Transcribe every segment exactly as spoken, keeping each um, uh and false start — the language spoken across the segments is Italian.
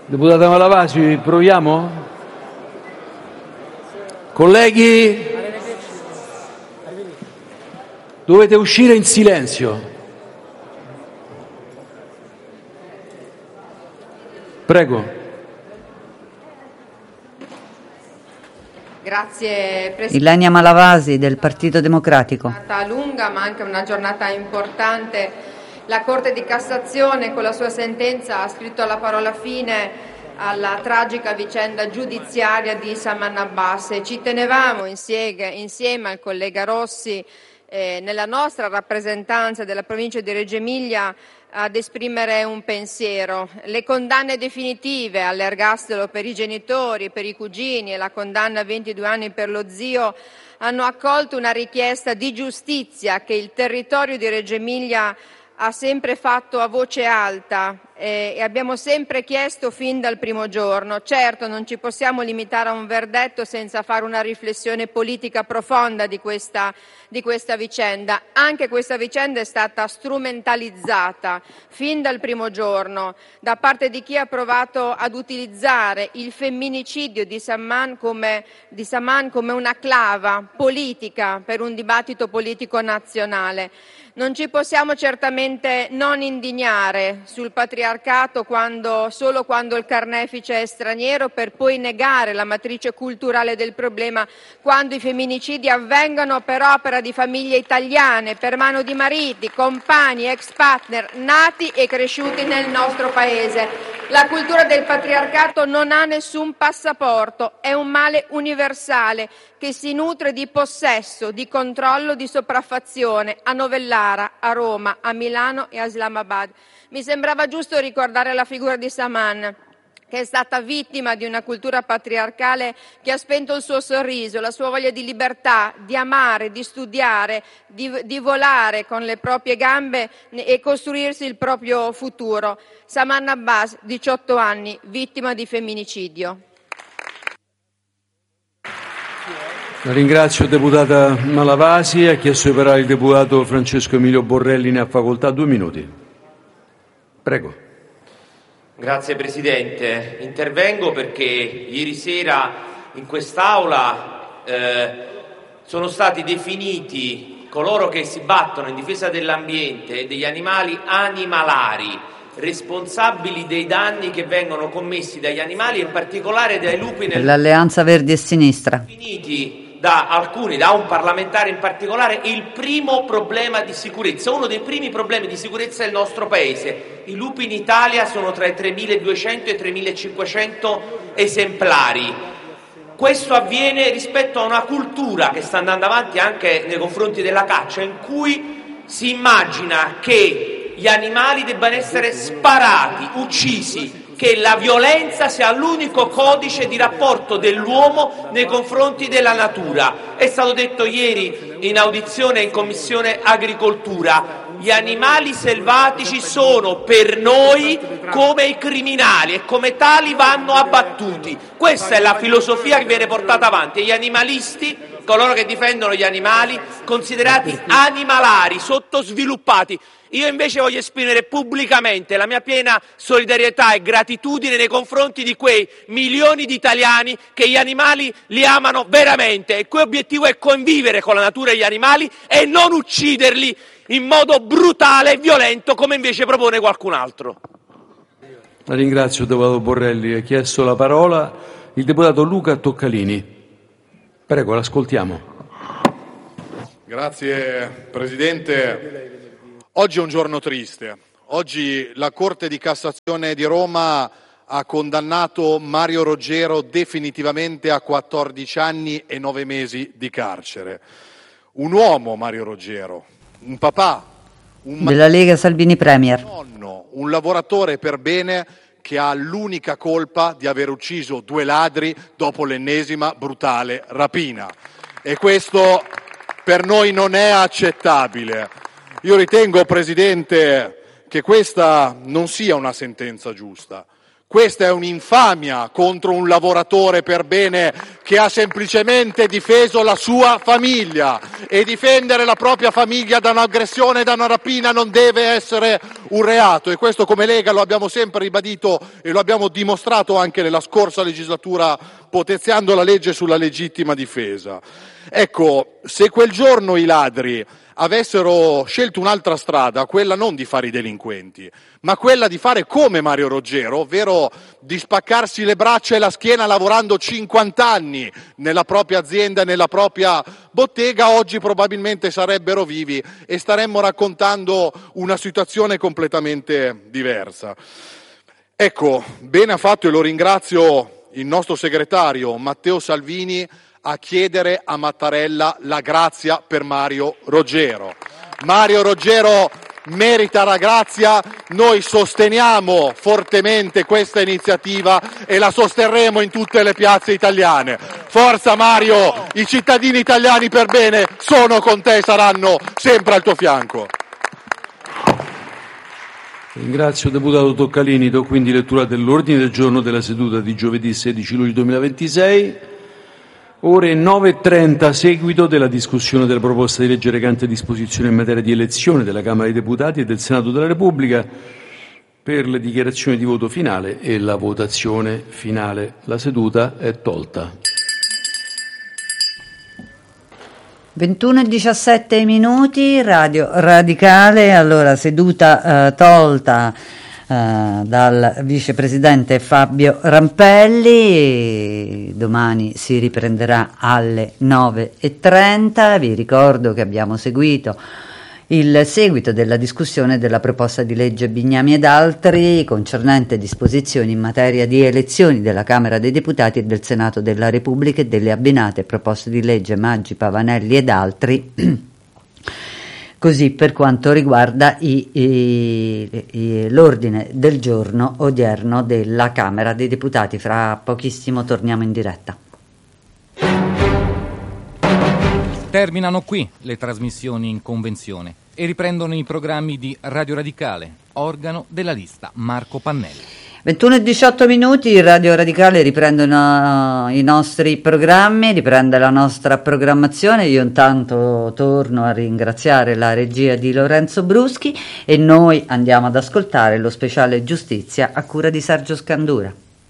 Deputata Malavasi, proviamo? Colleghi, dovete uscire in silenzio. Prego. Grazie Presidente. Ilenia Malavasi del Partito Democratico. Una giornata lunga ma anche una giornata importante. La Corte di Cassazione con la sua sentenza ha scritto la parola fine alla tragica vicenda giudiziaria di Saman Abbas e ci tenevamo insieme, insieme al collega Rossi eh, nella nostra rappresentanza della provincia di Reggio Emilia ad esprimere un pensiero. Le condanne definitive all'ergastolo per i genitori, per i cugini e la condanna a ventidue anni per lo zio hanno accolto una richiesta di giustizia che il territorio di Reggio Emilia ha sempre fatto a voce alta eh, e abbiamo sempre chiesto fin dal primo giorno. Certo, non ci possiamo limitare a un verdetto senza fare una riflessione politica profonda di questa, di questa vicenda. Anche questa vicenda è stata strumentalizzata fin dal primo giorno da parte di chi ha provato ad utilizzare il femminicidio di Saman come, di Saman come una clava politica per un dibattito politico nazionale. Non ci possiamo certamente non indignare sul patriarcato quando, solo quando il carnefice è straniero, per poi negare la matrice culturale del problema quando i femminicidi avvengono per opera di famiglie italiane, per mano di mariti, compagni, ex partner, nati e cresciuti nel nostro Paese. La cultura del patriarcato non ha nessun passaporto, è un male universale che si nutre di possesso, di controllo, di sopraffazione a Novellara, a Roma, a Milano e a Islamabad. Mi sembrava giusto ricordare la figura di Saman, che è stata vittima di una cultura patriarcale che ha spento il suo sorriso, la sua voglia di libertà, di amare, di studiare, di, di volare con le proprie gambe e costruirsi il proprio futuro. Saman Abbas, diciotto anni, vittima di femminicidio. La ringrazio, deputata Malavasi. Ha chiesto di parlare il deputato Francesco Emilio Borrelli, ne ha facoltà. Due minuti. Prego. Grazie Presidente. Intervengo perché ieri sera in quest'Aula eh, sono stati definiti coloro che si battono in difesa dell'ambiente e degli animali animalari, responsabili dei danni che vengono commessi dagli animali, in particolare dai lupi nel... L'Alleanza Verdi e Sinistra. Definiti da alcuni, da un parlamentare in particolare, il primo problema di sicurezza, uno dei primi problemi di sicurezza del nostro Paese. I lupi in Italia sono tra i tremiladuecento e i tremilacinquecento esemplari. Questo avviene rispetto a una cultura che sta andando avanti anche nei confronti della caccia, in cui si immagina che gli animali debbano essere sparati, uccisi, che la violenza sia l'unico codice di rapporto dell'uomo nei confronti della natura. È stato detto ieri in audizione in Commissione Agricoltura: gli animali selvatici sono per noi come i criminali e come tali vanno abbattuti. Questa è la filosofia che viene portata avanti. Gli animalisti, coloro che difendono gli animali, considerati animalari, sottosviluppati. Io invece voglio esprimere pubblicamente la mia piena solidarietà e gratitudine nei confronti di quei milioni di italiani che gli animali li amano veramente e il cui obiettivo è convivere con la natura e gli animali e non ucciderli in modo brutale e violento come invece propone qualcun altro. La ringrazio, deputato Borrelli. Ha chiesto la parola il deputato Luca Toccalini. Prego, l'ascoltiamo. Grazie Presidente. Oggi è un giorno triste. Oggi la Corte di Cassazione di Roma ha condannato Mario Roggero definitivamente a quattordici anni e nove mesi di carcere. Un uomo, Mario Roggero, un papà, un della Lega Salvini Premier, un nonno, un lavoratore per bene che ha l'unica colpa di aver ucciso due ladri dopo l'ennesima brutale rapina. E questo per noi non è accettabile. Io ritengo, Presidente, che questa non sia una sentenza giusta. Questa è un'infamia contro un lavoratore per bene che ha semplicemente difeso la sua famiglia, e difendere la propria famiglia da un'aggressione, da una rapina non deve essere un reato, e questo come Lega lo abbiamo sempre ribadito e lo abbiamo dimostrato anche nella scorsa legislatura potenziando la legge sulla legittima difesa. Ecco, se quel giorno i ladri avessero scelto un'altra strada, quella non di fare i delinquenti, ma quella di fare come Mario Roggero, ovvero di spaccarsi le braccia e la schiena lavorando cinquanta anni nella propria azienda e nella propria bottega, oggi probabilmente sarebbero vivi e staremmo raccontando una situazione completamente diversa. Ecco, bene ha fatto, e lo ringrazio, il nostro segretario Matteo Salvini a chiedere a Mattarella la grazia per Mario Roggero. Mario Roggero merita la grazia, noi sosteniamo fortemente questa iniziativa e la sosterremo in tutte le piazze italiane. Forza Mario, i cittadini italiani per bene sono con te e saranno sempre al tuo fianco. Ringrazio il deputato Toccalini, do quindi lettura dell'ordine del giorno della seduta di giovedì sedici luglio duemilaventisei. Ore nove e trenta, seguito della discussione della proposta di legge recante disposizioni in materia di elezione della Camera dei Deputati e del Senato della Repubblica per le dichiarazioni di voto finale e la votazione finale. La seduta è tolta. ventuno e diciassette minuti, Radio Radicale, allora seduta eh, tolta Uh, dal vicepresidente Fabio Rampelli. Domani si riprenderà alle nove e trenta. Vi ricordo che abbiamo seguito il seguito della discussione della proposta di legge Bignami ed altri concernente disposizioni in materia di elezioni della Camera dei Deputati e del Senato della Repubblica e delle abbinate proposte di legge Maggi, Pavanelli ed altri. Così per quanto riguarda i, i, i, l'ordine del giorno odierno della Camera dei Deputati. Fra pochissimo torniamo in diretta. Terminano qui le trasmissioni in convenzione e riprendono i programmi di Radio Radicale, organo della lista Marco Pannella. ventuno e diciotto minuti, Radio Radicale riprendono i nostri programmi, riprende la nostra programmazione. Io intanto torno a ringraziare la regia di Lorenzo Bruschi e noi andiamo ad ascoltare lo speciale Giustizia a cura di Sergio Scandura.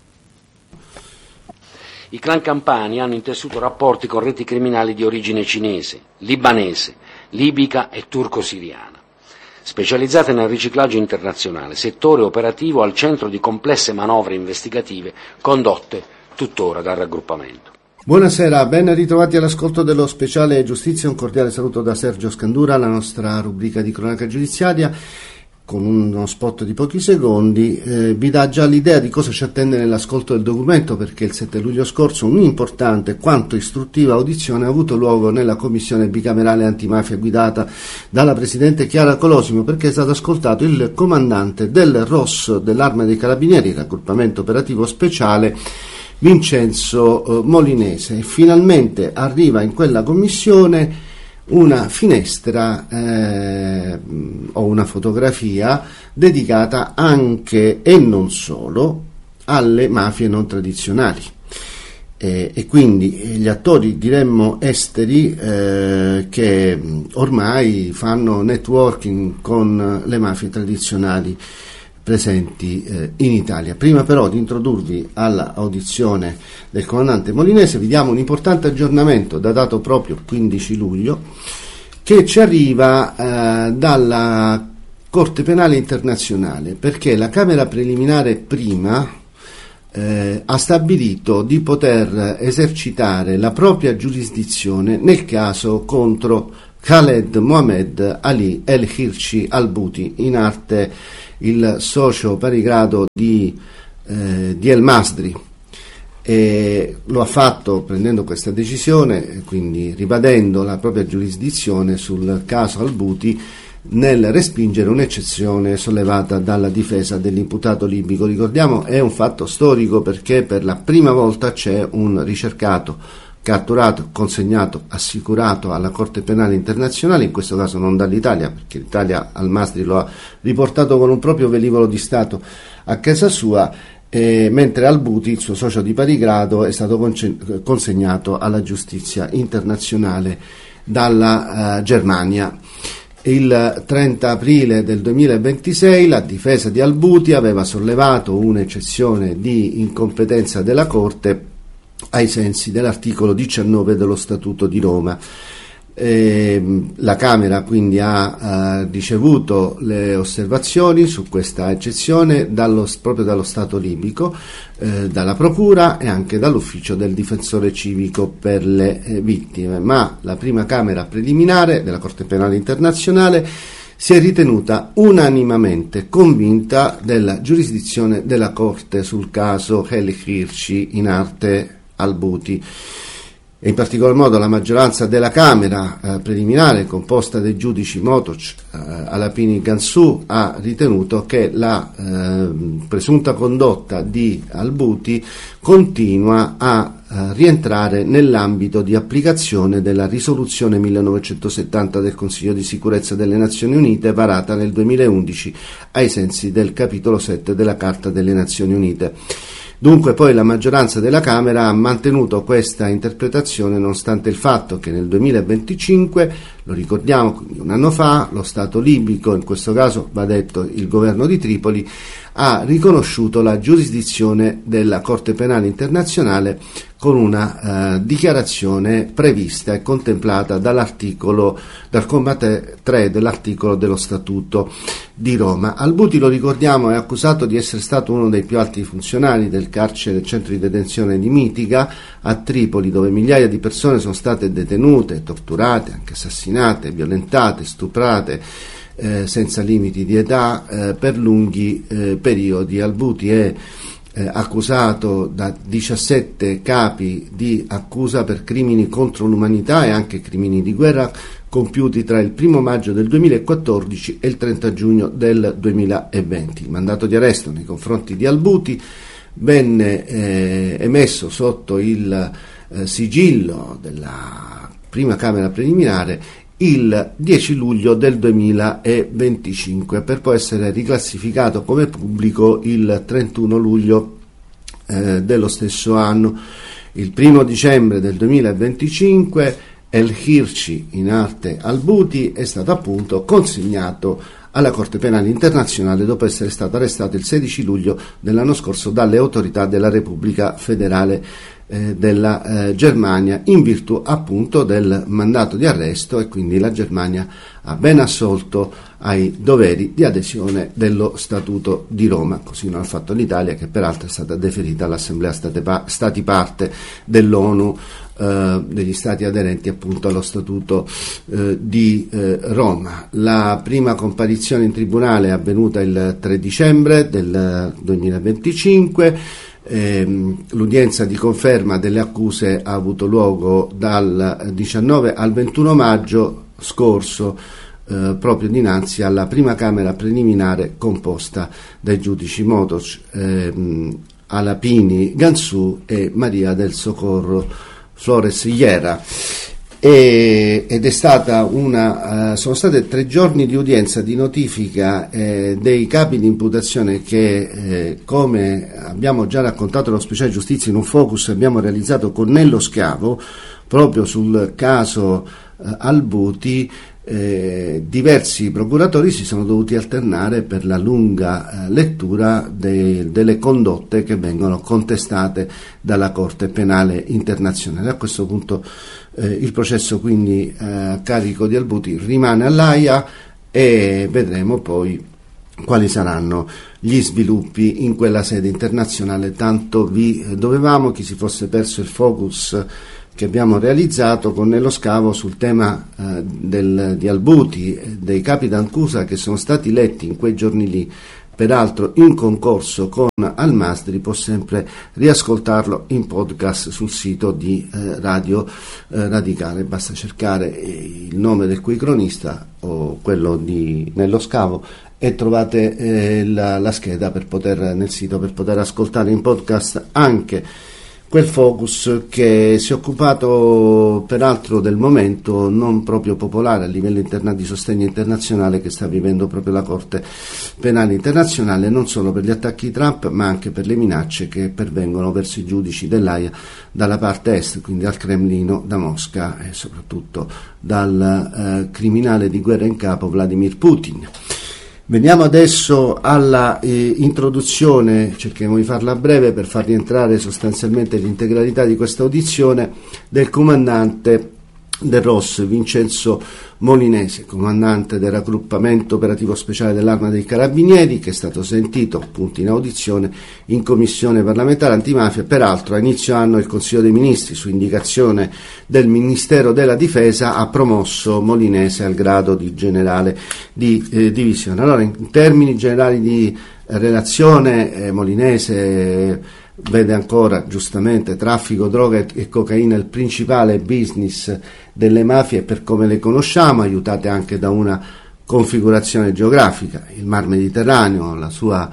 I clan campani hanno intessuto rapporti con reti criminali di origine cinese, libanese, libica e turco-siriana, specializzate nel riciclaggio internazionale, settore operativo al centro di complesse manovre investigative condotte tuttora dal raggruppamento. Buonasera, ben ritrovati all'ascolto dello speciale Giustizia. Un cordiale saluto da Sergio Scandura, la nostra rubrica di cronaca giudiziaria. Con uno spot di pochi secondi eh, vi dà già l'idea di cosa ci attende nell'ascolto del documento, perché il sette luglio scorso un'importante quanto istruttiva audizione ha avuto luogo nella commissione bicamerale antimafia guidata dalla presidente Chiara Colosimo, perché è stato ascoltato il comandante del R O S dell'Arma dei Carabinieri, raggruppamento operativo speciale, Vincenzo eh, Molinese. E finalmente arriva in quella commissione una finestra eh, o una fotografia dedicata anche e non solo alle mafie non tradizionali eh, e quindi gli attori, diremmo, esteri eh, che ormai fanno networking con le mafie tradizionali presenti eh, in Italia. Prima però di introdurvi all'audizione del comandante Molinese vi diamo un importante aggiornamento datato proprio quindici luglio che ci arriva eh, dalla Corte Penale Internazionale, perché la Camera Preliminare prima eh, ha stabilito di poter esercitare la propria giurisdizione nel caso contro Khaled Mohamed Ali El Hirsi Al Bouti, in arte il socio pari grado di, eh, di El Masri, e lo ha fatto prendendo questa decisione, quindi ribadendo la propria giurisdizione sul caso Al Bouti nel respingere un'eccezione sollevata dalla difesa dell'imputato libico. Ricordiamo, è un fatto storico perché per la prima volta c'è un ricercato catturato, consegnato, assicurato alla Corte Penale Internazionale, in questo caso non dall'Italia, perché l'Italia Al Masri lo ha riportato con un proprio velivolo di Stato a casa sua, eh, mentre Albuti, il suo socio di pari grado, è stato conce- consegnato alla giustizia internazionale dalla uh, Germania. Il trenta aprile del duemilaventisei la difesa di Albuti aveva sollevato un'eccezione di incompetenza della Corte ai sensi dell'articolo diciannove dello Statuto di Roma. Eh, la Camera quindi ha eh, ricevuto le osservazioni su questa eccezione dallo, proprio dallo Stato libico, eh, dalla Procura e anche dall'Ufficio del Difensore Civico per le eh, vittime, ma la prima Camera preliminare della Corte Penale Internazionale si è ritenuta unanimamente convinta della giurisdizione della Corte sul caso El Hirsi in arte Albuti. E in particolar modo la maggioranza della Camera eh, preliminare, composta dai giudici Motoc, eh, Alapini e Gansou, ha ritenuto che la eh, presunta condotta di Albuti continua a eh, rientrare nell'ambito di applicazione della risoluzione millenovecentosettanta del Consiglio di sicurezza delle Nazioni Unite, varata nel duemilaundici ai sensi del capitolo sette della Carta delle Nazioni Unite. Dunque poi la maggioranza della Camera ha mantenuto questa interpretazione nonostante il fatto che nel duemilaventicinque, lo ricordiamo, quindi un anno fa, lo Stato libico, in questo caso va detto il governo di Tripoli, ha riconosciuto la giurisdizione della Corte Penale Internazionale con una eh, dichiarazione prevista e contemplata dall'articolo, dal comma tre dell'articolo dello Statuto di Roma. Albuti, lo ricordiamo, è accusato di essere stato uno dei più alti funzionari del carcere del centro di detenzione di Mitiga a Tripoli, dove migliaia di persone sono state detenute, torturate, anche assassinate, violentate, stuprate, eh, senza limiti di età, eh, per lunghi eh, periodi. Albuti è Eh, accusato da diciassette capi di accusa per crimini contro l'umanità e anche crimini di guerra compiuti tra il primo maggio del duemilaquattordici e il trenta giugno del duemilaventi. Il mandato di arresto nei confronti di Albuti venne eh, emesso sotto il eh, sigillo della prima Camera preliminare il dieci luglio del duemilaventicinque, per poi essere riclassificato come pubblico il trentuno luglio eh, dello stesso anno. Il primo dicembre del duemilaventicinque El Hirsi in arte Albuti è stato appunto consegnato alla Corte Penale Internazionale dopo essere stato arrestato il sedici luglio dell'anno scorso dalle autorità della Repubblica Federale eh, della eh, Germania, in virtù appunto del mandato di arresto, e quindi la Germania ha ben assolto ai doveri di adesione dello Statuto di Roma, così non ha fatto l'Italia, che peraltro è stata deferita all'Assemblea State pa- Stati Parte dell'ONU, eh, degli Stati aderenti appunto allo Statuto eh, di eh, Roma. La prima comparizione in tribunale è avvenuta il tre dicembre del duemilaventicinque. Eh, l'udienza di conferma delle accuse ha avuto luogo dal diciannove al ventuno maggio scorso, eh, proprio dinanzi alla prima Camera preliminare composta dai giudici Motoc, eh, Alapini, Gansou e Maria del Socorro Flores Iera. E, ed è stata una uh, sono state tre giorni di udienza di notifica eh, dei capi di imputazione che, eh, come abbiamo già raccontato nello speciale giustizia in un focus abbiamo realizzato con Nello Scavo proprio sul caso uh, Albuti. Eh, diversi procuratori si sono dovuti alternare per la lunga eh, lettura de, delle condotte che vengono contestate dalla Corte Penale Internazionale. A questo punto eh, il processo quindi eh, a carico di Albuti rimane all'Aia e vedremo poi quali saranno gli sviluppi in quella sede internazionale. Tanto vi dovevamo, chi si fosse perso il focus che abbiamo realizzato con Nello Scavo sul tema eh, del, di Albuti, dei capi d'accusa che sono stati letti in quei giorni lì, peraltro in concorso con Almasdri, può sempre riascoltarlo in podcast sul sito di eh, Radio eh, Radicale. Basta cercare il nome del cui cronista o quello di Nello Scavo e trovate eh, la, la scheda per poter, nel sito per poter ascoltare in podcast anche quel focus che si è occupato peraltro del momento non proprio popolare a livello interna- di sostegno internazionale che sta vivendo proprio la Corte Penale Internazionale, non solo per gli attacchi di Trump ma anche per le minacce che pervengono verso i giudici dell'Aia dalla parte est, quindi dal Cremlino, da Mosca e soprattutto dal eh, criminale di guerra in capo Vladimir Putin. Veniamo adesso alla eh, introduzione, cerchiamo di farla breve per far rientrare sostanzialmente l'integralità di questa audizione del comandante del R O S, Vincenzo Molinese, comandante del raggruppamento operativo speciale dell'Arma dei Carabinieri, che è stato sentito appunto in audizione in commissione parlamentare antimafia. Peraltro a inizio anno il Consiglio dei Ministri, su indicazione del Ministero della Difesa, ha promosso Molinese al grado di generale di eh, divisione. Allora, in termini generali di eh, relazione, eh, Molinese eh, vede ancora giustamente traffico, droga e cocaina il principale business delle mafie per come le conosciamo, aiutate anche da una configurazione geografica, il Mar Mediterraneo, la sua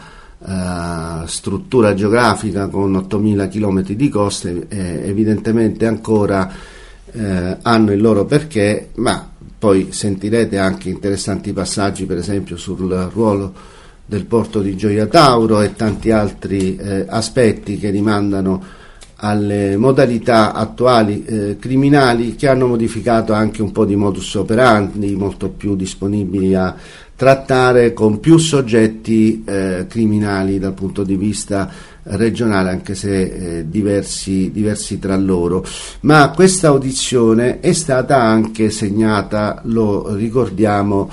uh, struttura geografica con ottomila chilometri di coste, eh, evidentemente ancora eh, hanno il loro perché, ma poi sentirete anche interessanti passaggi, per esempio sul ruolo del porto di Gioia Tauro e tanti altri eh, aspetti che rimandano alle modalità attuali eh, criminali, che hanno modificato anche un po' di modus operandi, molto più disponibili a trattare con più soggetti eh, criminali dal punto di vista regionale, anche se eh, diversi, diversi tra loro. Ma questa audizione è stata anche segnata, lo ricordiamo,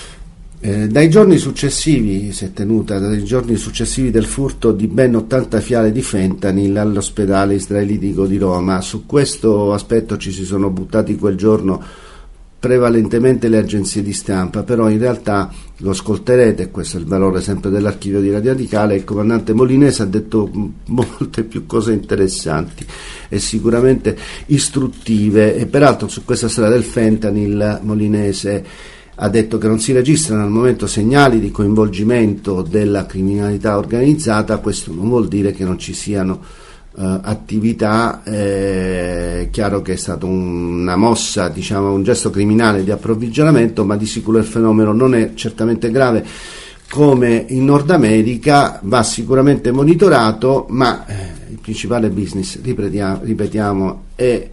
Eh, dai giorni successivi, si è tenuta dai giorni successivi del furto di ben ottanta fiale di fentanyl all'ospedale israelitico di Roma. Su questo aspetto ci si sono buttati quel giorno prevalentemente le agenzie di stampa, però in realtà, lo ascolterete, questo è il valore sempre dell'archivio di Radio Radicale, il comandante Molinese ha detto molte più cose interessanti e sicuramente istruttive. E peraltro su questa storia del fentanyl Molinese ha detto che non si registrano al momento segnali di coinvolgimento della criminalità organizzata. Questo non vuol dire che non ci siano uh, attività, è chiaro che è stata un, una mossa, diciamo un gesto criminale di approvvigionamento, ma di sicuro il fenomeno non è certamente grave come in Nord America, va sicuramente monitorato, ma eh, il principale business, ripetiamo, ripetiamo è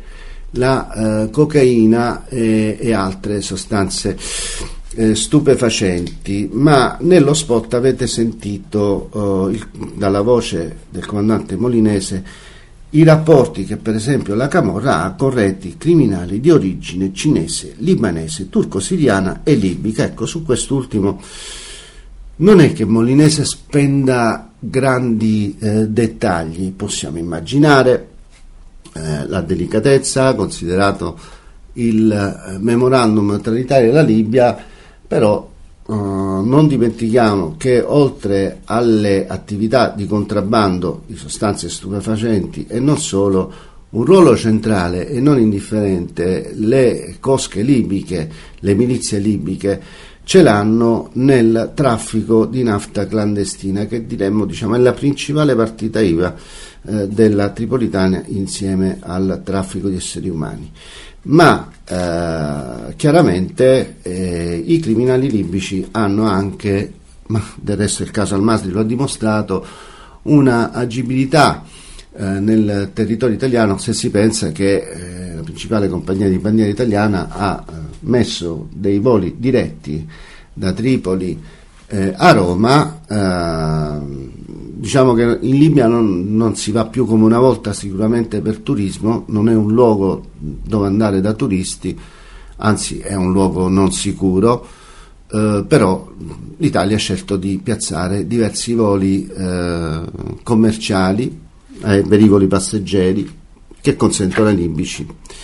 la eh, cocaina e, e altre sostanze eh, stupefacenti. Ma nello spot avete sentito eh, il, dalla voce del comandante Molinese i rapporti che per esempio la Camorra ha con reti criminali di origine cinese, libanese, turco-siriana e libica. Ecco, su quest'ultimo non è che Molinese spenda grandi eh, dettagli, possiamo immaginare la delicatezza, considerato il memorandum tra l'Italia e la Libia, però eh, non dimentichiamo che oltre alle attività di contrabbando di sostanze stupefacenti e non solo, un ruolo centrale e non indifferente le cosche libiche, le milizie libiche, ce l'hanno nel traffico di nafta clandestina, che diremmo diciamo è la principale partita I V A eh, della Tripolitania insieme al traffico di esseri umani. Ma eh, chiaramente eh, i criminali libici hanno anche, ma del resto il caso Al-Masri lo ha dimostrato, una agibilità eh, nel territorio italiano, se si pensa che eh, la principale compagnia di bandiera italiana ha eh, messo dei voli diretti da Tripoli eh, a Roma. Eh, diciamo che in Libia non, non si va più come una volta, sicuramente per turismo, non è un luogo dove andare da turisti, anzi è un luogo non sicuro, eh, però l'Italia ha scelto di piazzare diversi voli eh, commerciali, eh, velivoli passeggeri, che consentono ai libici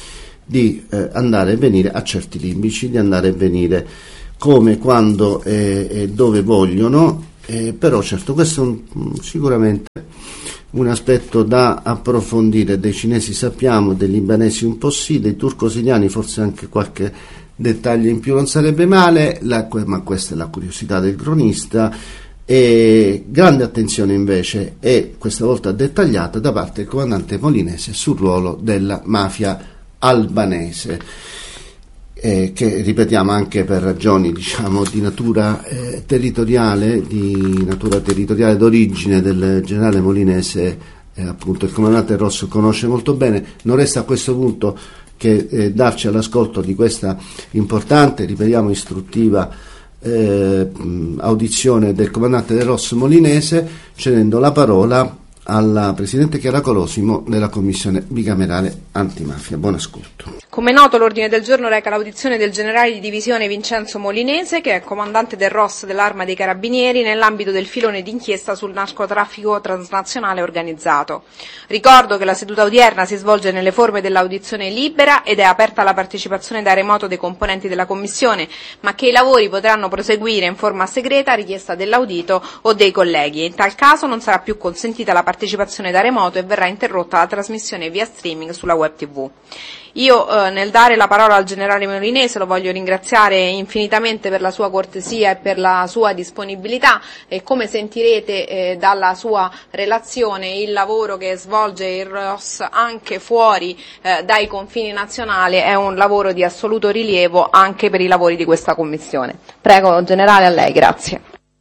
di eh, andare e venire, a certi libici, di andare e venire come, quando e, e dove vogliono. Eh, però certo questo è un, sicuramente un aspetto da approfondire. Dei cinesi sappiamo, dei libanesi un po' sì, dei turco-siriani forse anche qualche dettaglio in più non sarebbe male, la, ma questa è la curiosità del cronista. E grande attenzione invece è questa volta dettagliata da parte del comandante Molinese sul ruolo della mafia albanese, eh, che ripetiamo anche per ragioni diciamo di natura eh, territoriale, di natura territoriale d'origine del generale Molinese, eh, appunto il comandante Rosso conosce molto bene. Non resta a questo punto che eh, darci all'ascolto di questa importante, ripetiamo istruttiva Eh, audizione del comandante del Rosso Molinese, cedendo la parola alla Presidente Chiara Colosimo della Commissione bicamerale antimafia. Buon ascolto. Come noto, l'ordine del giorno reca l'audizione del generale di divisione Vincenzo Molinese, che è comandante del R O S dell'Arma dei Carabinieri nell'ambito del filone d'inchiesta sul narcotraffico transnazionale organizzato. Ricordo che la seduta odierna si svolge nelle forme dell'audizione libera ed è aperta alla partecipazione da remoto dei componenti della Commissione, ma che i lavori potranno proseguire in forma segreta a richiesta dell'audito o dei colleghi. In tal caso non sarà più consentita la partecipazione da remoto e verrà interrotta la trasmissione via streaming sulla web tivù. Io eh, nel dare la parola al generale Molinese lo voglio ringraziare infinitamente per la sua cortesia e per la sua disponibilità, e come sentirete eh, dalla sua relazione il lavoro che svolge il R O S anche fuori eh, dai confini nazionali è un lavoro di assoluto rilievo anche per i lavori di questa Commissione. Prego generale, a lei, grazie.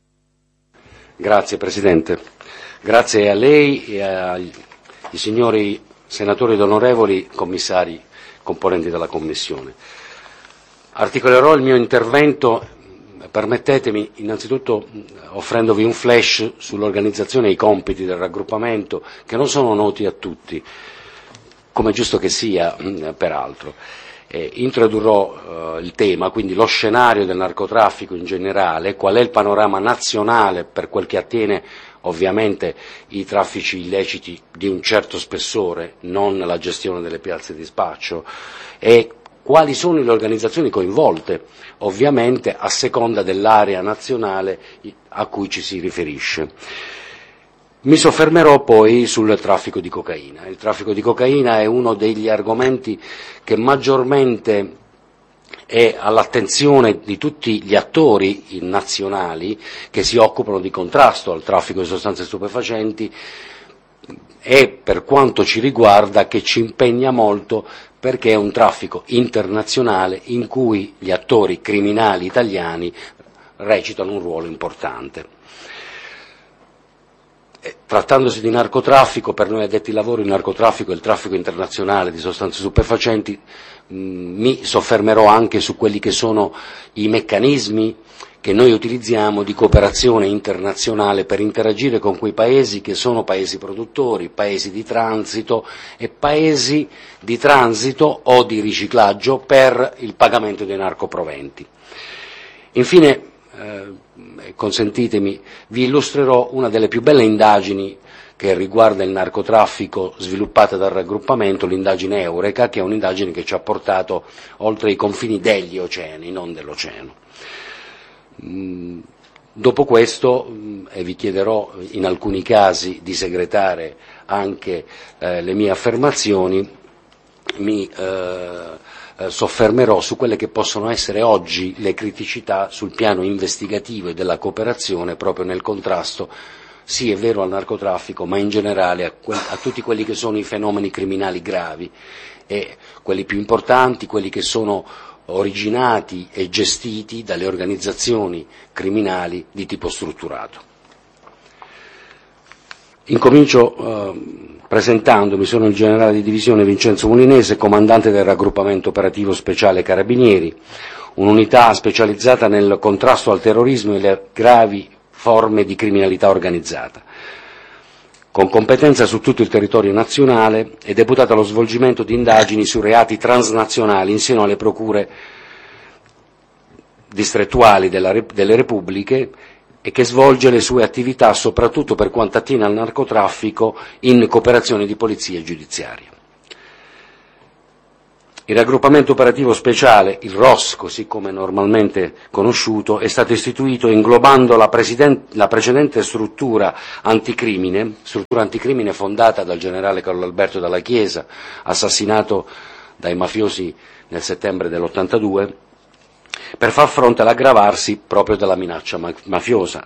Grazie Presidente, grazie a lei e ai signori senatori ed onorevoli commissari componenti della Commissione. Articolerò il mio intervento, permettetemi, innanzitutto offrendovi un flash sull'organizzazione e i compiti del raggruppamento, che non sono noti a tutti, come giusto che sia, peraltro. Eh, introdurrò eh, il tema, quindi lo scenario del narcotraffico in generale, qual è il panorama nazionale per quel che attiene ovviamente i traffici illeciti di un certo spessore, non la gestione delle piazze di spaccio, e quali sono le organizzazioni coinvolte, ovviamente a seconda dell'area nazionale a cui ci si riferisce. Mi soffermerò poi sul traffico di cocaina. Il traffico di cocaina è uno degli argomenti che maggiormente è all'attenzione di tutti gli attori nazionali che si occupano di contrasto al traffico di sostanze stupefacenti, e per quanto ci riguarda che ci impegna molto, perché è un traffico internazionale in cui gli attori criminali italiani recitano un ruolo importante. Trattandosi di narcotraffico, per noi addetti ai lavori il narcotraffico e il traffico internazionale di sostanze stupefacenti, mh, mi soffermerò anche su quelli che sono i meccanismi che noi utilizziamo di cooperazione internazionale per interagire con quei paesi che sono paesi produttori, paesi di transito e paesi di transito o di riciclaggio per il pagamento dei narcoproventi. Infine, eh, consentitemi, vi illustrerò una delle più belle indagini che riguarda il narcotraffico sviluppata dal raggruppamento, l'indagine Eureka, che è un'indagine che ci ha portato oltre i confini degli oceani, non dell'oceano. Mm, dopo questo, mm, e vi chiederò in alcuni casi di segretare anche eh, le mie affermazioni, mi eh, soffermerò su quelle che possono essere oggi le criticità sul piano investigativo e della cooperazione proprio nel contrasto, sì è vero al narcotraffico, ma in generale a, que- a tutti quelli che sono i fenomeni criminali gravi, e quelli più importanti, quelli che sono originati e gestiti dalle organizzazioni criminali di tipo strutturato. Incomincio eh, presentandomi, sono il generale di divisione Vincenzo Molinese, comandante del raggruppamento operativo speciale Carabinieri, un'unità specializzata nel contrasto al terrorismo e le gravi forme di criminalità organizzata, con competenza su tutto il territorio nazionale, è deputata allo svolgimento di indagini su reati transnazionali in seno alle procure distrettuali della, delle repubbliche, e che svolge le sue attività soprattutto per quanto attiene al narcotraffico in cooperazione di polizia giudiziaria. Il raggruppamento operativo speciale, il R O S, così come normalmente conosciuto, è stato istituito inglobando la, la precedente struttura anticrimine, struttura anticrimine fondata dal generale Carlo Alberto Dalla Chiesa, assassinato dai mafiosi nel settembre dell'ottantadue, per far fronte all'aggravarsi proprio della minaccia mafiosa.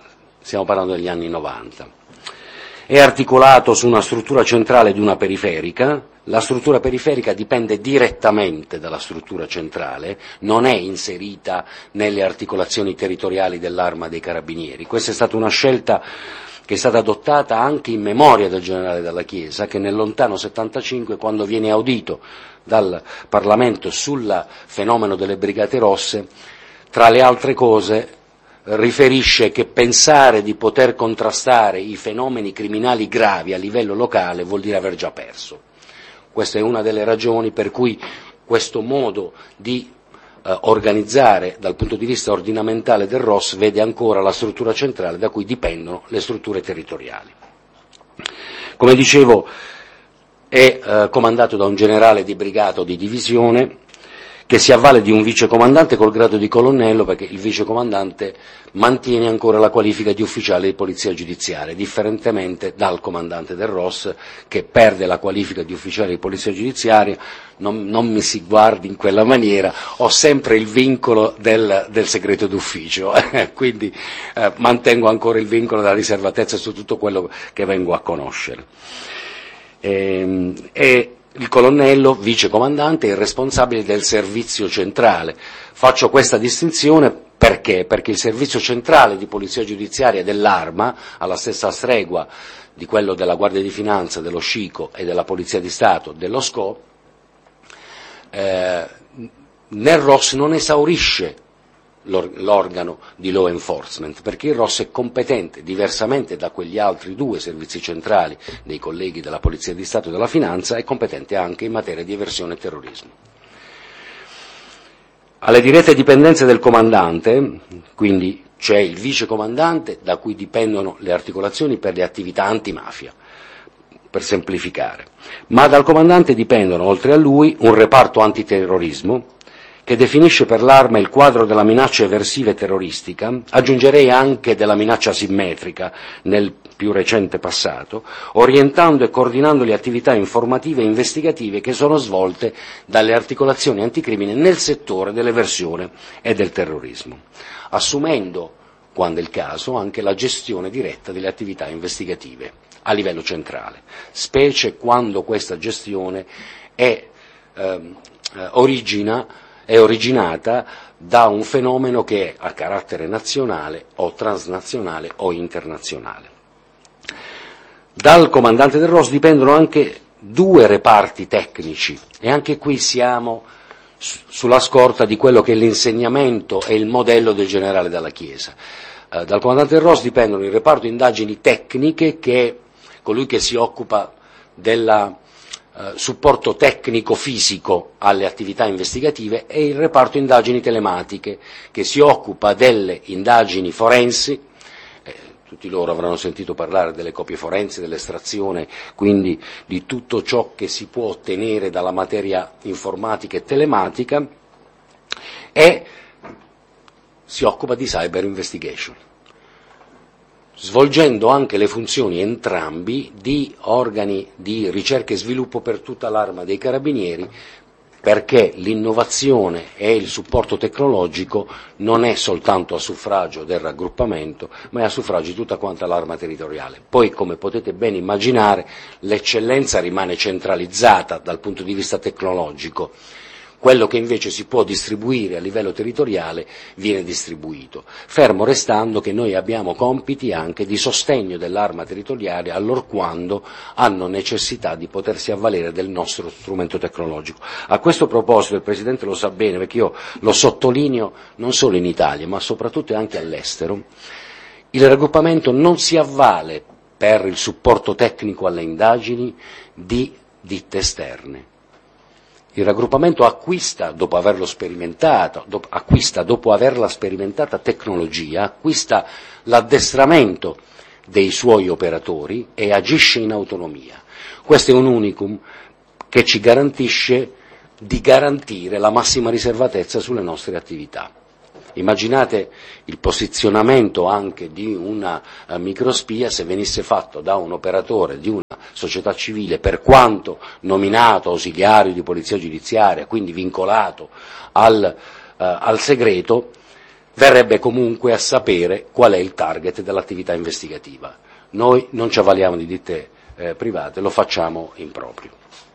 stiamo parlando degli anni novanta. È articolato su una struttura centrale di una periferica. La struttura periferica dipende direttamente dalla struttura centrale, non è inserita nelle articolazioni territoriali dell'Arma dei Carabinieri. Questa è stata una scelta che è stata adottata anche in memoria del generale Dalla Chiesa, che nel lontano settantacinque, quando viene audito dal Parlamento sul fenomeno delle Brigate Rosse, tra le altre cose riferisce che pensare di poter contrastare i fenomeni criminali gravi a livello locale vuol dire aver già perso. Questa è una delle ragioni per cui questo modo di eh, organizzare dal punto di vista ordinamentale del R O S vede ancora la struttura centrale da cui dipendono le strutture territoriali. Come dicevo, è eh, comandato da un generale di brigata o di divisione che si avvale di un vicecomandante col grado di colonnello, perché il vicecomandante mantiene ancora la qualifica di ufficiale di polizia giudiziaria, differentemente dal comandante del R O S che perde la qualifica di ufficiale di polizia giudiziaria. Non, non mi si guardi in quella maniera, ho sempre il vincolo del, del segreto d'ufficio, quindi eh, mantengo ancora il vincolo della riservatezza su tutto quello che vengo a conoscere. E, e il colonnello, vicecomandante, è il responsabile del servizio centrale. Faccio questa distinzione perché? Perché il servizio centrale di polizia giudiziaria dell'Arma, alla stessa stregua di quello della Guardia di Finanza, dello SCICO e della Polizia di Stato, dello SCO, eh, nel R O S non esaurisce l'organo di law enforcement, perché il R O S è competente, diversamente da quegli altri due servizi centrali dei colleghi della Polizia di Stato e della Finanza, è competente anche in materia di eversione e terrorismo. Alle dirette dipendenze del comandante, quindi c'è il vicecomandante da cui dipendono le articolazioni per le attività antimafia, per semplificare, ma dal comandante dipendono, oltre a lui, un reparto antiterrorismo, che definisce per l'Arma il quadro della minaccia eversiva e terroristica, aggiungerei anche della minaccia simmetrica nel più recente passato, orientando e coordinando le attività informative e investigative che sono svolte dalle articolazioni anticrimine nel settore dell'eversione e del terrorismo, assumendo, quando è il caso, anche la gestione diretta delle attività investigative a livello centrale, specie quando questa gestione è eh, origina è originata da un fenomeno che è a carattere nazionale o transnazionale o internazionale. Dal comandante del R O S dipendono anche due reparti tecnici e anche qui siamo sulla scorta di quello che è l'insegnamento e il modello del generale Dalla Chiesa. Eh, dal comandante del R O S dipendono il reparto indagini tecniche, che è colui che si occupa del Uh, supporto tecnico-fisico alle attività investigative, e il reparto indagini telematiche, che si occupa delle indagini forensi. Eh, tutti loro avranno sentito parlare delle copie forensi, dell'estrazione, quindi di tutto ciò che si può ottenere dalla materia informatica e telematica, e si occupa di cyber investigation, svolgendo anche le funzioni entrambi di organi di ricerca e sviluppo per tutta l'Arma dei Carabinieri, perché l'innovazione e il supporto tecnologico non è soltanto a suffragio del raggruppamento, ma è a suffragio di tutta quanta l'Arma territoriale. Poi, come potete ben immaginare, l'eccellenza rimane centralizzata dal punto di vista tecnologico. Quello che invece si può distribuire a livello territoriale viene distribuito, fermo restando che noi abbiamo compiti anche di sostegno dell'Arma territoriale allorquando hanno necessità di potersi avvalere del nostro strumento tecnologico. A questo proposito il Presidente lo sa bene, perché io lo sottolineo non solo in Italia ma soprattutto anche all'estero, il raggruppamento non si avvale per il supporto tecnico alle indagini di ditte esterne. Il raggruppamento acquista, dopo averlo sperimentato, dopo, acquista dopo averla sperimentata tecnologia, acquista l'addestramento dei suoi operatori e agisce in autonomia. Questo è un unicum che ci garantisce di garantire la massima riservatezza sulle nostre attività. Immaginate il posizionamento anche di una uh, microspia se venisse fatto da un operatore di una società civile, per quanto nominato ausiliario di polizia giudiziaria, quindi vincolato al, uh, al segreto, verrebbe comunque a sapere qual è il target dell'attività investigativa. Noi non ci avvaliamo di ditte eh, private, lo facciamo in proprio.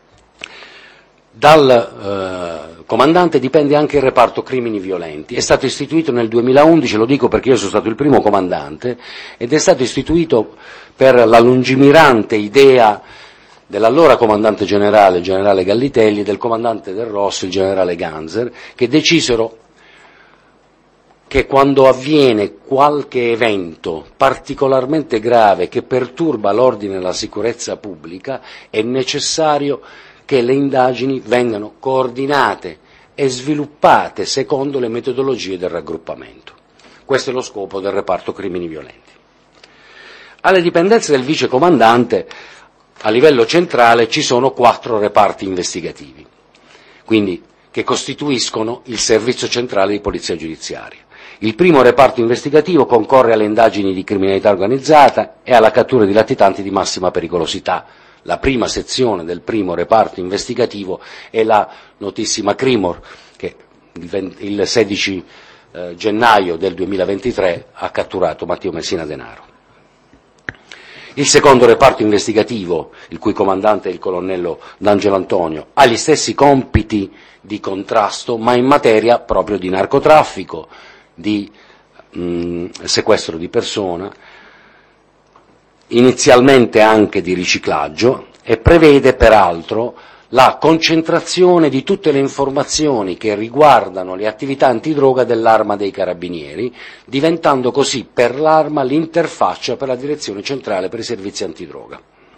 Dal eh, comandante dipende anche il reparto crimini violenti. È stato istituito nel duemilaundici, lo dico perché io sono stato il primo comandante, ed è stato istituito per la lungimirante idea dell'allora comandante generale, il generale Gallitelli, e del comandante del R O S, il generale Ganser, che decisero che quando avviene qualche evento particolarmente grave che perturba l'ordine e la sicurezza pubblica è necessario che le indagini vengano coordinate e sviluppate secondo le metodologie del raggruppamento. Questo è lo scopo del reparto crimini violenti. Alle dipendenze del vicecomandante, a livello centrale, ci sono quattro reparti investigativi, quindi che costituiscono il servizio centrale di polizia giudiziaria. Il primo reparto investigativo concorre alle indagini di criminalità organizzata e alla cattura di latitanti di massima pericolosità. La prima sezione del primo reparto investigativo è la notissima Crimor, che il sedici eh, gennaio del duemilaventitré ha catturato Matteo Messina Denaro. Il secondo reparto investigativo, il cui comandante è il colonnello D'Angelo Antonio, ha gli stessi compiti di contrasto, ma in materia proprio di narcotraffico, di mh, sequestro di persona, inizialmente anche di riciclaggio, e prevede peraltro la concentrazione di tutte le informazioni che riguardano le attività antidroga dell'Arma dei Carabinieri, diventando così per l'Arma l'interfaccia per la Direzione Centrale per i Servizi Antidroga.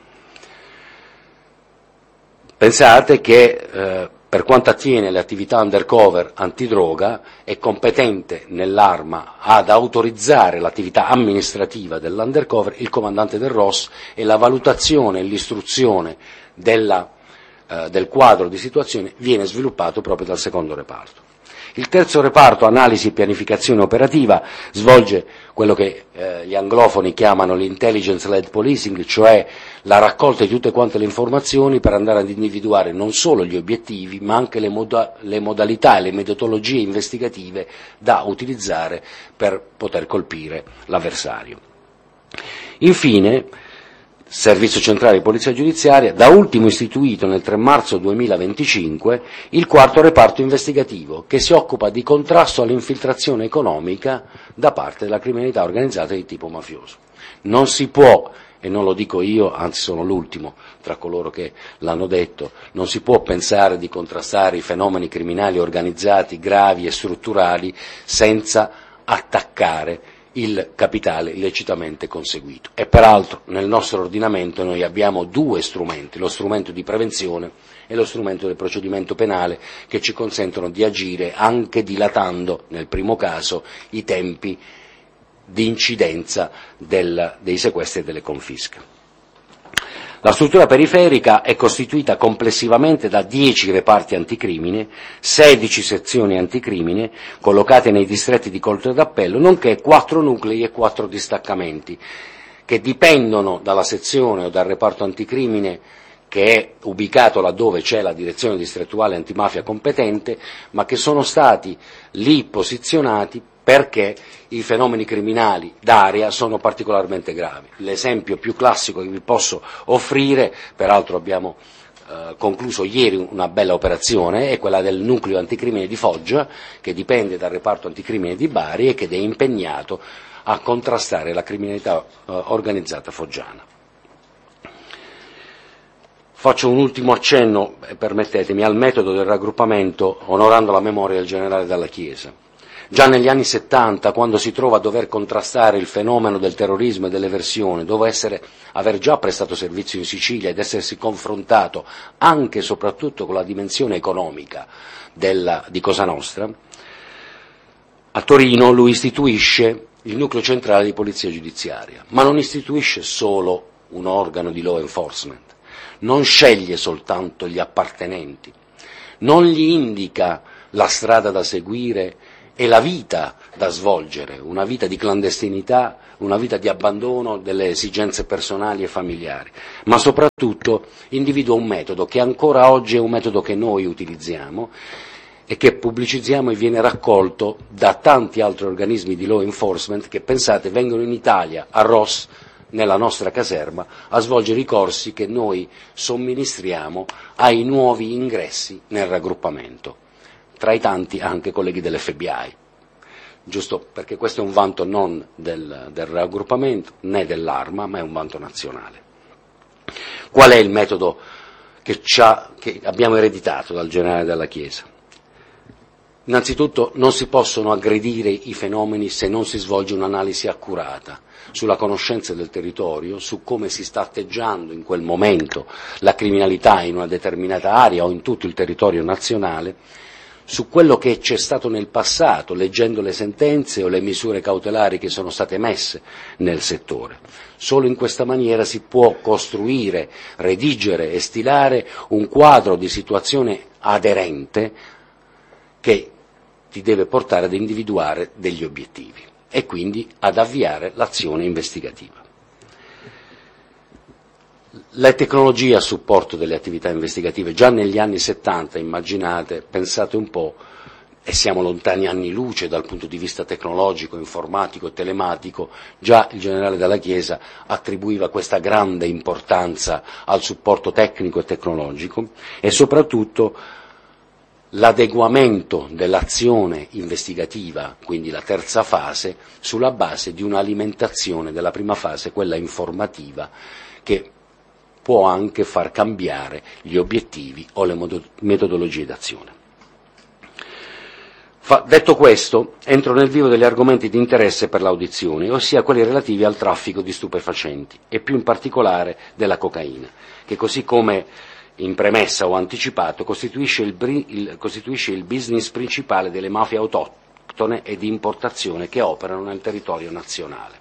Pensate che eh, per quanto attiene le attività undercover antidroga, è competente nell'Arma ad autorizzare l'attività amministrativa dell'undercover il comandante del R O S, e la valutazione e l'istruzione della, eh, del quadro di situazione viene sviluppato proprio dal secondo reparto. Il terzo reparto, analisi e pianificazione operativa, svolge quello che eh, gli anglofoni chiamano l'intelligence-led policing, cioè la raccolta di tutte quante le informazioni per andare ad individuare non solo gli obiettivi, ma anche le, moda- le modalità e le metodologie investigative da utilizzare per poter colpire l'avversario. Infine, Servizio Centrale di Polizia Giudiziaria, da ultimo istituito nel tre marzo duemilaventicinque, il quarto reparto investigativo, che si occupa di contrasto all'infiltrazione economica da parte della criminalità organizzata di tipo mafioso. Non si può, e non lo dico io, anzi sono l'ultimo tra coloro che l'hanno detto, non si può pensare di contrastare i fenomeni criminali organizzati gravi e strutturali senza attaccare il capitale illecitamente conseguito. E peraltro nel nostro ordinamento noi abbiamo due strumenti, lo strumento di prevenzione e lo strumento del procedimento penale, che ci consentono di agire anche dilatando, nel primo caso, i tempi di incidenza del, dei sequestri e delle confische. La struttura periferica è costituita complessivamente da dieci reparti anticrimine, sedici sezioni anticrimine collocate nei distretti di corte d'appello, nonché quattro nuclei e quattro distaccamenti che dipendono dalla sezione o dal reparto anticrimine che è ubicato laddove c'è la direzione distrettuale antimafia competente, ma che sono stati lì posizionati perché i fenomeni criminali d'area sono particolarmente gravi. L'esempio più classico che vi posso offrire, peraltro abbiamo eh, concluso ieri una bella operazione, è quella del nucleo anticrimine di Foggia, che dipende dal reparto anticrimine di Bari e che è impegnato a contrastare la criminalità eh, organizzata foggiana. Faccio un ultimo accenno, permettetemi, al metodo del raggruppamento, onorando la memoria del generale Dalla Chiesa. Già negli anni settanta, quando si trova a dover contrastare il fenomeno del terrorismo e dell'eversione, dopo essere, aver già prestato servizio in Sicilia ed essersi confrontato anche e soprattutto con la dimensione economica della, di Cosa Nostra, a Torino lui istituisce il nucleo centrale di polizia giudiziaria, ma non istituisce solo un organo di law enforcement, non sceglie soltanto gli appartenenti, non gli indica la strada da seguire e la vita da svolgere, una vita di clandestinità, una vita di abbandono delle esigenze personali e familiari, ma soprattutto individua un metodo che ancora oggi è un metodo che noi utilizziamo e che pubblicizziamo e viene raccolto da tanti altri organismi di law enforcement che, pensate, vengono in Italia, a Ross, nella nostra caserma, a svolgere i corsi che noi somministriamo ai nuovi ingressi nel raggruppamento, tra i tanti anche colleghi dell'F B I, giusto perché questo è un vanto non del, del raggruppamento né dell'Arma, ma è un vanto nazionale. Qual è il metodo che, che abbiamo ereditato dal generale della Chiesa? Innanzitutto non si possono aggredire i fenomeni se non si svolge un'analisi accurata sulla conoscenza del territorio, su come si sta atteggiando in quel momento la criminalità in una determinata area o in tutto il territorio nazionale, su quello che c'è stato nel passato, leggendo le sentenze o le misure cautelari che sono state messe nel settore. Solo in questa maniera si può costruire, redigere e stilare un quadro di situazione aderente che ti deve portare ad individuare degli obiettivi e quindi ad avviare l'azione investigativa. Le tecnologie a supporto delle attività investigative, già negli anni settanta, immaginate, pensate un po', e siamo lontani anni luce dal punto di vista tecnologico, informatico e telematico, già il generale Dalla Chiesa attribuiva questa grande importanza al supporto tecnico e tecnologico e soprattutto l'adeguamento dell'azione investigativa, quindi la terza fase, sulla base di un'alimentazione della prima fase, quella informativa, che può anche far cambiare gli obiettivi o le metodologie d'azione. Fa, detto questo, entro nel vivo degli argomenti di interesse per l'audizione, ossia quelli relativi al traffico di stupefacenti e più in particolare della cocaina, che così come in premessa ho anticipato costituisce il, il, costituisce il business principale delle mafie autoctone e di importazione che operano nel territorio nazionale.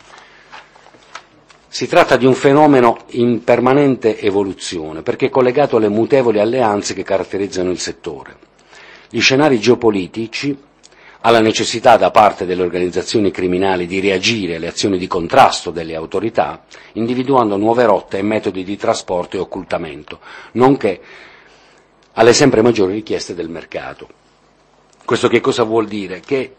Si tratta di un fenomeno in permanente evoluzione perché è collegato alle mutevoli alleanze che caratterizzano il settore. Gli scenari geopolitici, alla necessità da parte delle organizzazioni criminali di reagire alle azioni di contrasto delle autorità, individuando nuove rotte e metodi di trasporto e occultamento, nonché alle sempre maggiori richieste del mercato. Questo che cosa vuol dire? Che,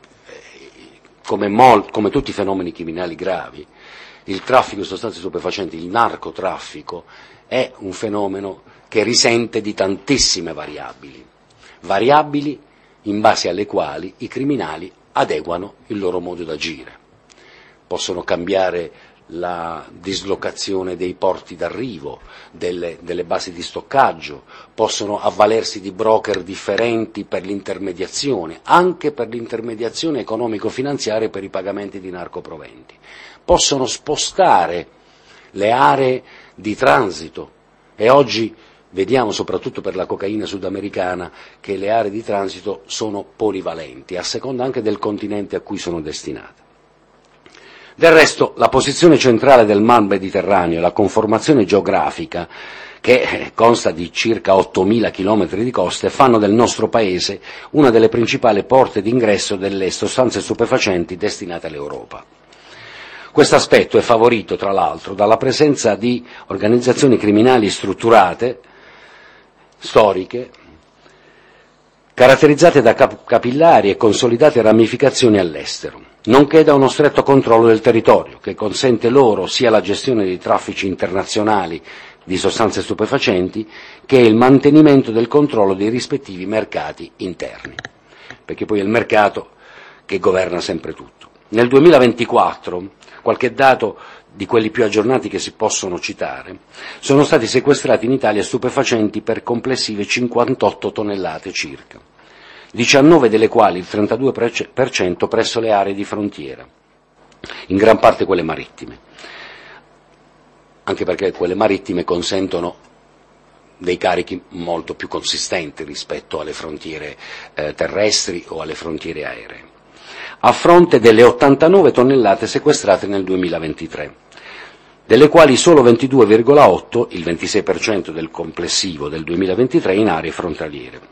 come, mol, come tutti i fenomeni criminali gravi, il traffico di sostanze stupefacenti, il narcotraffico, è un fenomeno che risente di tantissime variabili, variabili in base alle quali i criminali adeguano il loro modo d'agire. Possono cambiare la dislocazione dei porti d'arrivo, delle, delle basi di stoccaggio, possono avvalersi di broker differenti per l'intermediazione, anche per l'intermediazione economico-finanziaria per i pagamenti di narcoproventi. Possono spostare le aree di transito e oggi vediamo soprattutto per la cocaina sudamericana che le aree di transito sono polivalenti, a seconda anche del continente a cui sono destinate. Del resto, la posizione centrale del Mar Mediterraneo e la conformazione geografica, che consta di circa ottomila chilometri di coste, fanno del nostro Paese una delle principali porte d'ingresso delle sostanze stupefacenti destinate all'Europa. Questo aspetto è favorito, tra l'altro, dalla presenza di organizzazioni criminali strutturate, storiche, caratterizzate da cap- capillari e consolidate ramificazioni all'estero, nonché da uno stretto controllo del territorio, che consente loro sia la gestione dei traffici internazionali di sostanze stupefacenti, che il mantenimento del controllo dei rispettivi mercati interni, perché poi è il mercato che governa sempre tutto. Nel duemilaventiquattro, qualche dato di quelli più aggiornati che si possono citare, sono stati sequestrati in Italia stupefacenti per complessive cinquantotto tonnellate circa, diciannove delle quali il trentadue per cento presso le aree di frontiera, in gran parte quelle marittime, anche perché quelle marittime consentono dei carichi molto più consistenti rispetto alle frontiere eh, terrestri o alle frontiere aeree, a fronte delle ottantanove tonnellate sequestrate nel duemilaventitré, delle quali solo ventidue virgola otto, il ventisei per cento del complessivo del duemilaventitré, in aree frontaliere.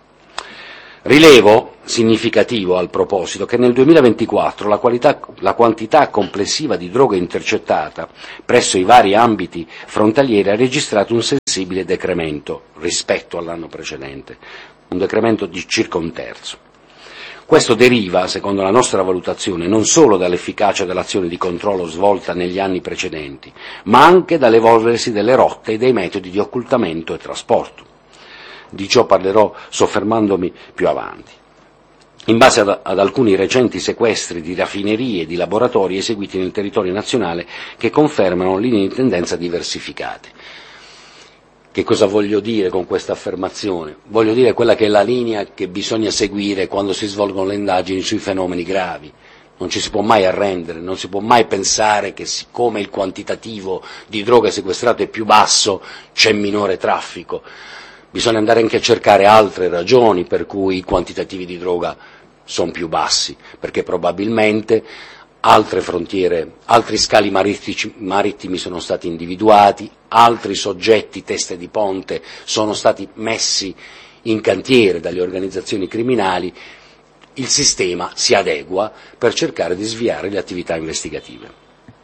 Rilevo significativo al proposito che nel duemilaventiquattro la, qualità, la quantità complessiva di droga intercettata presso i vari ambiti frontalieri ha registrato un sensibile decremento rispetto all'anno precedente, un decremento di circa un terzo. Questo deriva, secondo la nostra valutazione, non solo dall'efficacia dell'azione di controllo svolta negli anni precedenti, ma anche dall'evolversi delle rotte e dei metodi di occultamento e trasporto. Di ciò parlerò soffermandomi più avanti. In base ad, ad alcuni recenti sequestri di raffinerie e di laboratori eseguiti nel territorio nazionale che confermano linee di tendenza diversificate. Che cosa voglio dire con questa affermazione? Voglio dire quella che è la linea che bisogna seguire quando si svolgono le indagini sui fenomeni gravi. Non ci si può mai arrendere, non si può mai pensare che siccome il quantitativo di droga sequestrato è più basso c'è minore traffico. Bisogna andare anche a cercare altre ragioni per cui i quantitativi di droga sono più bassi, perché probabilmente altre frontiere, altri scali marittimi sono stati individuati, altri soggetti, teste di ponte, sono stati messi in cantiere dalle organizzazioni criminali, il sistema si adegua per cercare di sviare le attività investigative.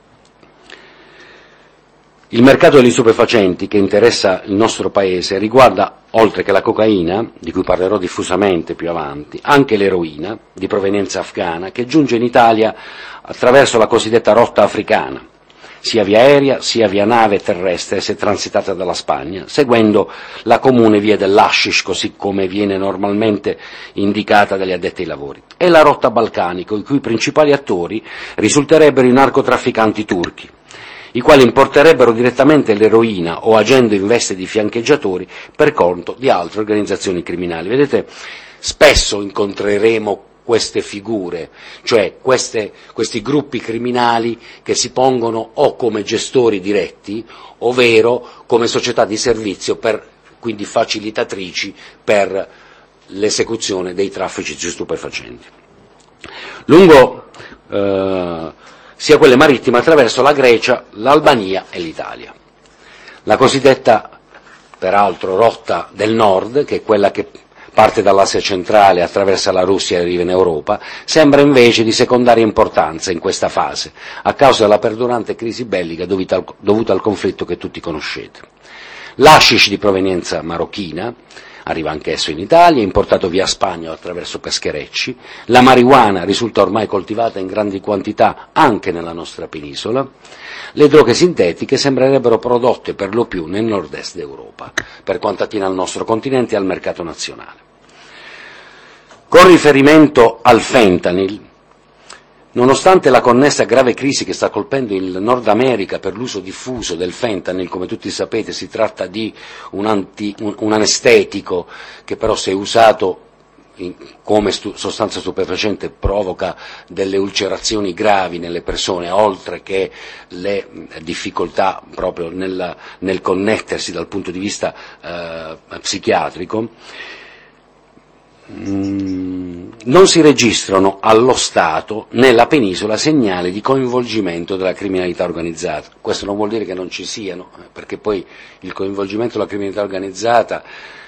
Il mercato degli stupefacenti che interessa il nostro Paese riguarda, oltre che la cocaina, di cui parlerò diffusamente più avanti, anche l'eroina, di provenienza afghana, che giunge in Italia attraverso la cosiddetta rotta africana, sia via aerea sia via nave terrestre se transitata dalla Spagna, seguendo la comune via dell'Ashish, così come viene normalmente indicata dagli addetti ai lavori, e la rotta balcanica, i cui principali attori risulterebbero i narcotrafficanti turchi, i quali importerebbero direttamente l'eroina o agendo in veste di fiancheggiatori per conto di altre organizzazioni criminali. Vedete, spesso incontreremo queste figure, cioè queste, questi gruppi criminali che si pongono o come gestori diretti, ovvero come società di servizio, per, quindi facilitatrici per l'esecuzione dei traffici di stupefacenti. Lungo eh, sia quelle marittime attraverso la Grecia, l'Albania e l'Italia. La cosiddetta, peraltro, rotta del nord, che è quella che parte dall'Asia centrale, attraversa la Russia e arriva in Europa, sembra invece di secondaria importanza in questa fase, a causa della perdurante crisi bellica dovuta al, dovuta al conflitto che tutti conoscete. L'hashish di provenienza marocchina arriva anch'esso in Italia, importato via Spagna attraverso pescherecci. La marijuana risulta ormai coltivata in grandi quantità anche nella nostra penisola. Le droghe sintetiche sembrerebbero prodotte per lo più nel nord-est d'Europa, per quanto attiene al nostro continente e al mercato nazionale. Con riferimento al fentanyl, nonostante la connessa grave crisi che sta colpendo il Nord America per l'uso diffuso del fentanyl, come tutti sapete si tratta di un, anti, un, un anestetico che però se usato in, come stu, sostanza stupefacente provoca delle ulcerazioni gravi nelle persone, oltre che le difficoltà proprio nel, nel connettersi dal punto di vista eh, psichiatrico. Non si registrano allo Stato nella penisola segnali di coinvolgimento della criminalità organizzata. Questo non vuol dire che non ci siano, perché poi il coinvolgimento della criminalità organizzata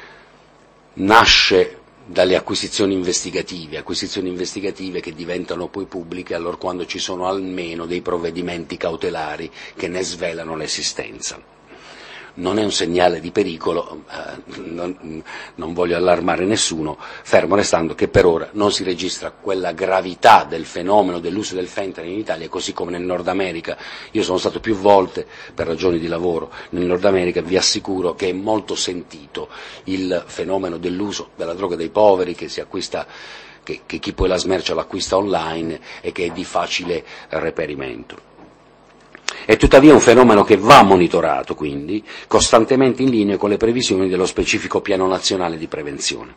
nasce dalle acquisizioni investigative, acquisizioni investigative che diventano poi pubbliche allorquando ci sono almeno dei provvedimenti cautelari che ne svelano l'esistenza. Non è un segnale di pericolo, eh, non, non voglio allarmare nessuno, fermo restando che per ora non si registra quella gravità del fenomeno dell'uso del fentanyl in Italia, così come nel Nord America. Io sono stato più volte, per ragioni di lavoro, nel Nord America, vi assicuro che è molto sentito il fenomeno dell'uso della droga dei poveri, che si acquista, che, che chi poi la smercia l'acquista online e che è di facile reperimento. È tuttavia un fenomeno che va monitorato, quindi, costantemente in linea con le previsioni dello specifico piano nazionale di prevenzione.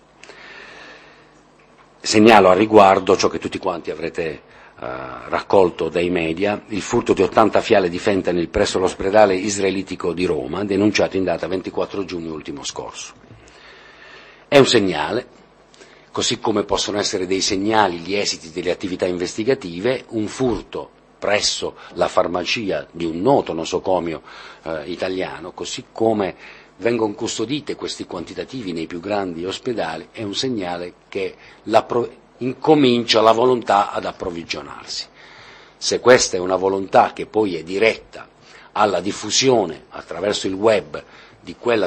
Segnalo al riguardo ciò che tutti quanti avrete eh, raccolto dai media, il furto di ottanta fiale di fentanyl presso l'ospedale israelitico di Roma, denunciato in data ventiquattro giugno ultimo scorso. È un segnale, così come possono essere dei segnali gli esiti delle attività investigative, un furto presso la farmacia di un noto nosocomio eh, italiano, così come vengono custodite questi quantitativi nei più grandi ospedali, è un segnale che la incomincia la volontà ad approvvigionarsi. Se questa è una volontà che poi è diretta alla diffusione attraverso il web di quella